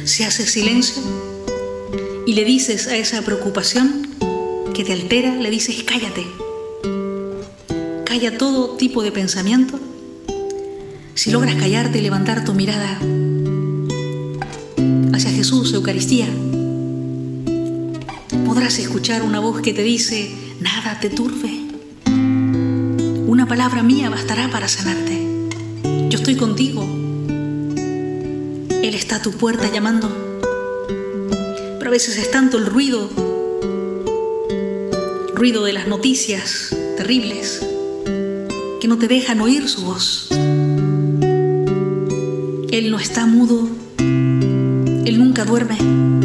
se hace silencio y le dices a esa preocupación que te altera, le dices cállate. Calla todo tipo de pensamiento. Si logras callarte y levantar tu mirada hacia Jesús, Eucaristía, podrás escuchar una voz que te dice: nada te turbe. Una palabra mía bastará para sanarte. Yo estoy contigo. Él está a tu puerta llamando. Pero a veces es tanto el ruido de las noticias terribles, que no te dejan oír su voz. Él no está mudo. Él nunca duerme.